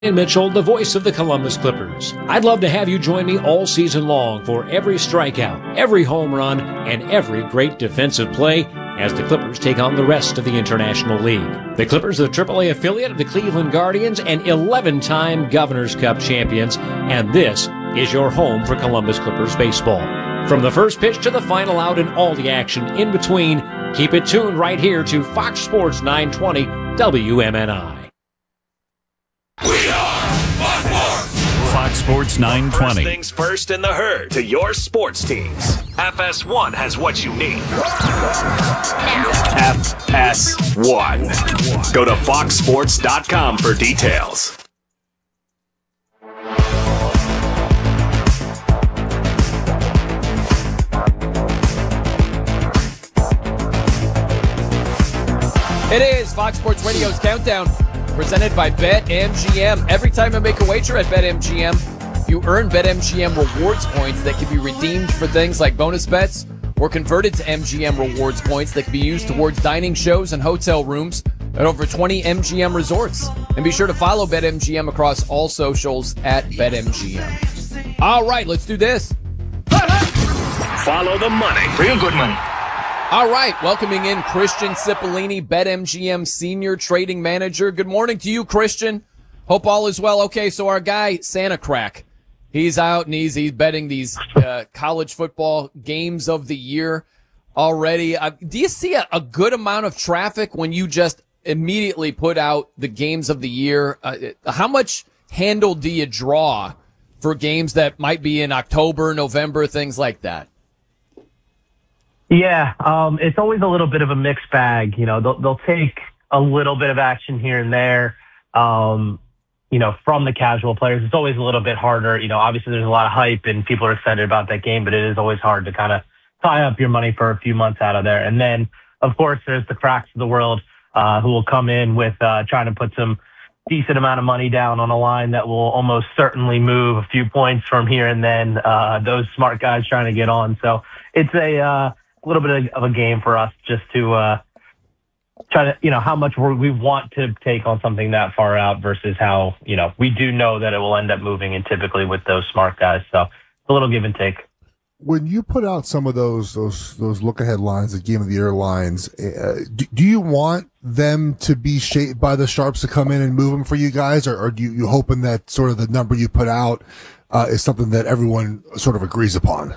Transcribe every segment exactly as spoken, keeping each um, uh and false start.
Mitchell, the voice of the Columbus Clippers. I'd love to have you join me all season long for every strikeout, every home run, and every great defensive play as the Clippers take on the rest of the International League. The Clippers are the triple A affiliate of the Cleveland Guardians and eleven-time Governor's Cup champions, and this is your home for Columbus Clippers baseball. From the first pitch to the final out and all the action in between, keep it tuned right here to Fox Sports nine twenty W M N I. We are Fox Sports. Fox Sports nine twenty. First things first in the herd to your sports teams. F S one has what you need. F S one. Go to fox sports dot com for details. It is Fox Sports Radio's Countdown, presented by BetMGM. Every time you make a wager at BetMGM, you earn BetMGM rewards points that can be redeemed for things like bonus bets or converted to M G M rewards points that can be used towards dining shows and hotel rooms at over twenty M G M resorts. And be sure to follow BetMGM across all socials at BetMGM. All right, let's do this. Follow the money. Real good money. All right, welcoming in Christian Cipollini, BetMGM Senior Trading Manager. Good morning to you, Christian. Hope all is well. Okay, so our guy, Santa Crack, he's out and he's, he's betting these uh, college football games of the year already. Uh, do you see a, a good amount of traffic when you just immediately put out the games of the year? Uh, how much handle do you draw for games that might be in October, November, things like that? Yeah, um, it's always a little bit of a mixed bag. You know, they'll, they'll take a little bit of action here and there, um, you know, from the casual players. It's always a little bit harder. You know, obviously there's a lot of hype and people are excited about that game, but it is always hard to kind of tie up your money for a few months out of there. And then, of course, there's the cracks of the world uh, who will come in with uh, trying to put some decent amount of money down on a line that will almost certainly move a few points from here and then. Uh, those smart guys trying to get on. So it's a... Uh, a little bit of a game for us just to uh, try to, you know, how much we're, we want to take on something that far out versus how, you know, we do know that it will end up moving, and typically with those smart guys. So it's a little give and take. When you put out some of those those those look ahead lines, the game of the year lines, uh, do, do you want them to be shaped by the sharps to come in and move them for you guys, or, or do you, you hoping that sort of the number you put out uh, is something that everyone sort of agrees upon?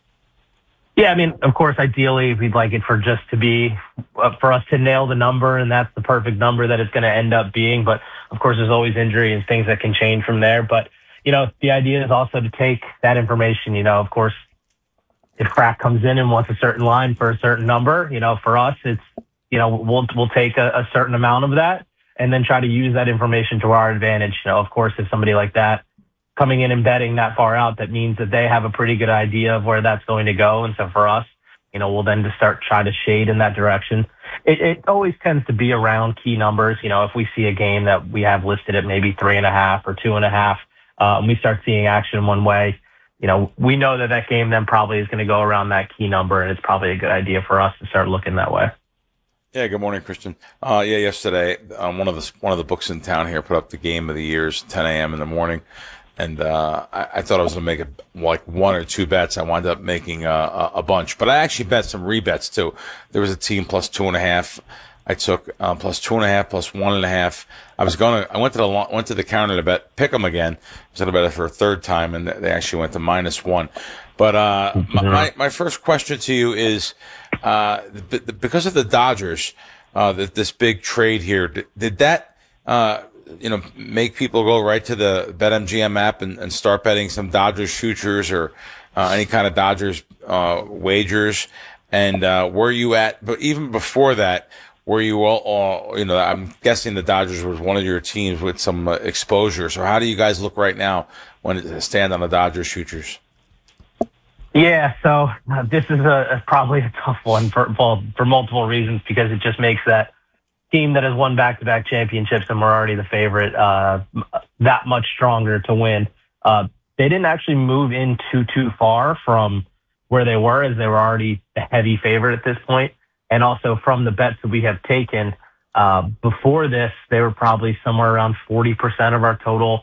Yeah, I mean, of course, ideally, we'd like it for just to be, uh, for us to nail the number, and that's the perfect number that it's going to end up being. But, of course, there's always injury and things that can change from there. But, you know, the idea is also to take that information, you know, of course, if Crack comes in and wants a certain line for a certain number, you know, for us, it's, you know, we'll we'll take a, a certain amount of that and then try to use that information to our advantage. You know, of course, if somebody like that coming in and betting that far out, that means that they have a pretty good idea of where that's going to go. And so for us, you know, we'll then just start trying to shade in that direction. It, it always tends to be around key numbers. You know, if we see a game that we have listed at maybe three and a half or two and a half, uh, and we start seeing action one way, you know, we know that that game then probably is going to go around that key number, and it's probably a good idea for us to start looking that way. Yeah, good morning, Christian. Uh, yeah, yesterday, um, one of the one of the books in town here put up the game of the years, ten a.m. in the morning. And uh, I, I thought I was going to make a, like one or two bets. I wound up making uh, a, a bunch. But I actually bet some rebets, too. There was a team plus two and a half. I took uh, plus two and a half, plus one and a half. I was going to – I went to the went to the counter to bet pick them again. I was going to bet it for a third time, and they actually went to minus one. But uh, mm-hmm. my, my first question to you is, uh, the, the, because of the Dodgers, uh, the, this big trade here, did, did that uh, – you know, make people go right to the BetMGM app and, and start betting some Dodgers futures or uh, any kind of Dodgers uh, wagers? And uh, were you at, but even before that, were you all, all, you know, I'm guessing the Dodgers was one of your teams with some uh, exposure. So how do you guys look right now when it stand on the Dodgers futures? Yeah, so uh, this is a, a probably a tough one for, for for multiple reasons, because it just makes that team that has won back-to-back championships and we're already the favorite uh, that much stronger to win. Uh, they didn't actually move in too, too far from where they were, as they were already the heavy favorite at this point. And also from the bets that we have taken, Uh, before this, they were probably somewhere around forty percent of our total